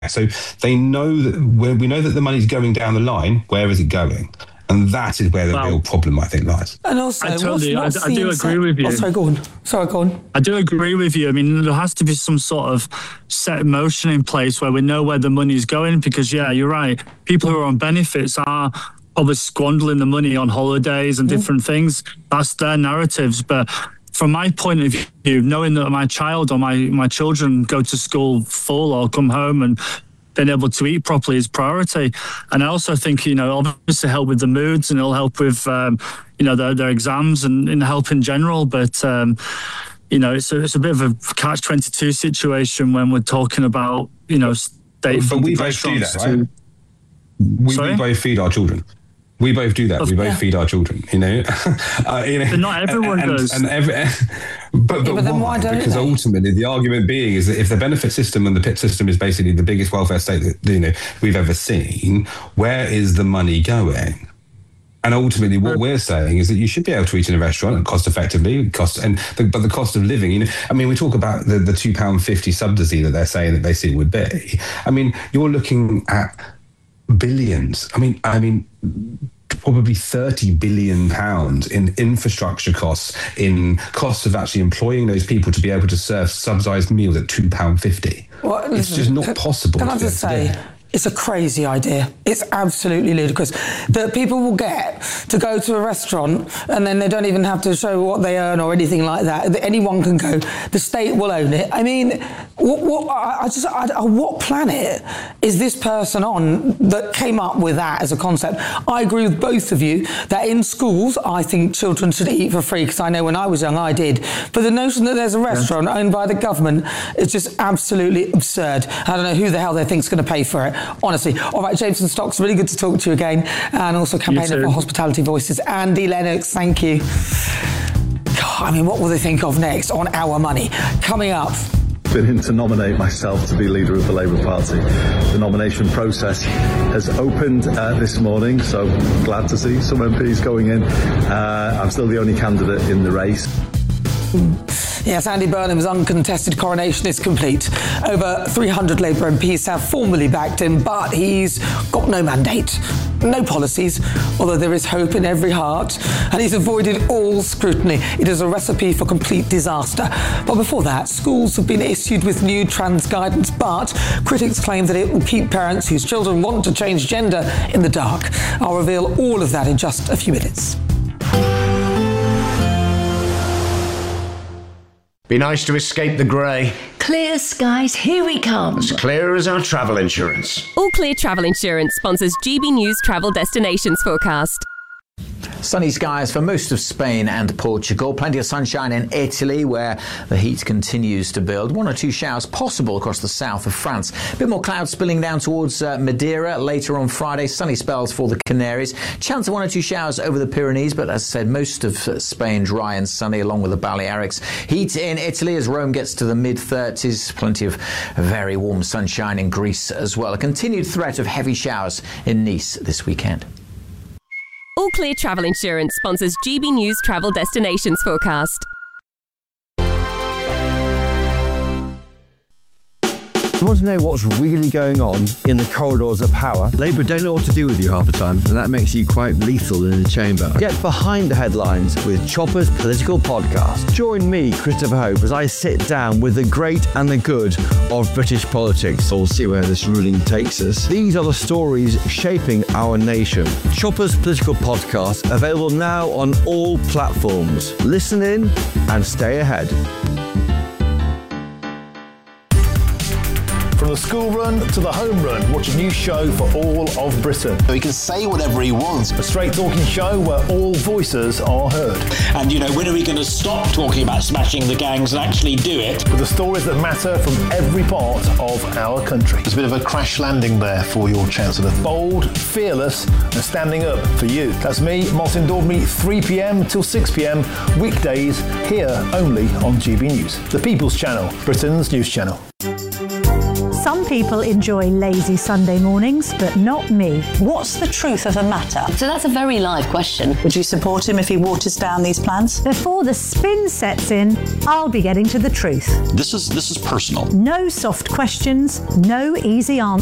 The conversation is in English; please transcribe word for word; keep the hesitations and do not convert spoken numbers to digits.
So they know that when we know that the money's going down the line, where is it going? And that is where the well, real problem, I think, lies. And also, I totally, what's, what's I, I do agree with you. Oh, sorry, go on. Sorry, go on. I do agree with you. I mean, there has to be some sort of set motion in place where we know where the money is going, because, yeah, you're right. People who are on benefits are probably squandering the money on holidays and mm. different things. That's their narratives. But from my point of view, knowing that my child or my, my children go to school full or come home and being able to eat properly is priority. And I also think, you know, obviously help with the moods, and it'll help with, um, you know, their, their exams and, and help in general. But, um, you know, it's a, it's a bit of a catch twenty-two situation when we're talking about, you know, state But we both do that, right? We, we both feed our children. We both do that. We both yeah. feed our children, you know. uh, you know but not everyone and, does. And every, but but, yeah, but then why, why don't because they? Ultimately, the argument being is that if the benefit system and the P I T system is basically the biggest welfare state that, you know, we've ever seen, where is the money going? And ultimately, what we're saying is that you should be able to eat in a restaurant and cost effectively, cost and the, but the cost of living. You know, I mean, we talk about the the two pound fifty subsidy that they're saying that they see would be. I mean, you're looking at billions. I mean, I mean. probably thirty billion pounds in infrastructure costs, in costs of actually employing those people to be able to serve subsidised meals at two pounds fifty. Well, it's listen, just not can, possible. Can I just say, it's a crazy idea. It's absolutely ludicrous that people will get to go to a restaurant and then they don't even have to show what they earn or anything like that. Anyone can go. The state will own it. I mean, what, what, I just, I, what planet is this person on that came up with that as a concept? I agree with both of you that in schools, I think children should eat for free, because I know when I was young, I did. But the notion that there's a restaurant yeah. owned by the government is just absolutely absurd. I don't know who the hell they think is going to pay for it. Honestly. All right, Jameson Stocks, really good to talk to you again. And also campaigner for Hospitality Voices, Andy Lennox, thank you. God, I mean, what will they think of next on Our Money? Coming up. Been in to nominate myself to be leader of the Labour Party. The nomination process has opened uh, this morning, so glad to see some M Ps going in. Uh, I'm still the only candidate in the race. Yes, Andy Burnham's uncontested coronation is complete. Over three hundred Labour M Ps have formally backed him, but he's got no mandate, no policies, although there is hope in every heart, and he's avoided all scrutiny. It is a recipe for complete disaster. But before that, schools have been issued with new trans guidance, but critics claim that it will keep parents whose children want to change gender in the dark. I'll reveal all of that in just a few minutes. Be nice to escape the grey. Clear skies, here we come. As clear as our travel insurance. All Clear Travel Insurance sponsors G B News Travel Destinations Forecast. Sunny skies for most of Spain and Portugal. Plenty of sunshine in Italy, where the heat continues to build. One or two showers possible across the south of France. A bit more clouds spilling down towards uh, Madeira later on Friday. Sunny spells for the Canaries. Chance of one or two showers over the Pyrenees, but as I said, most of uh, Spain dry and sunny, along with the Balearics. Heat in Italy as Rome gets to the mid thirties. Plenty of very warm sunshine in Greece as well. A continued threat of heavy showers in Nice this weekend. All Clear Travel Insurance sponsors G B News Travel Destinations Forecast. You want to know what's really going on in the corridors of power? Labour don't know what to do with you half the time, and that makes you quite lethal in the chamber. Get behind the headlines with Chopper's Political Podcast. Join me, Christopher Hope, as I sit down with the great and the good of British politics. We'll see where this ruling takes us. These are the stories shaping our nation. Chopper's Political Podcast, available now on all platforms. Listen in and stay ahead. From the school run to the home run, watch a new show for all of Britain. He can say whatever he wants. A straight talking show where all voices are heard. And, you know, when are we going to stop talking about smashing the gangs and actually do it? With the stories that matter from every part of our country. There's a bit of a crash landing there for your Chancellor. Bold, fearless and standing up for you. That's me, Martin Daubney, three p.m. till six p.m. weekdays, here only on G B News. The People's Channel, Britain's news channel. Some people enjoy lazy Sunday mornings, but not me. What's the truth of the matter? So that's a very live question. Would you support him if he waters down these plans? Before the spin sets in, I'll be getting to the truth. This is this is personal. No soft questions, no easy answers.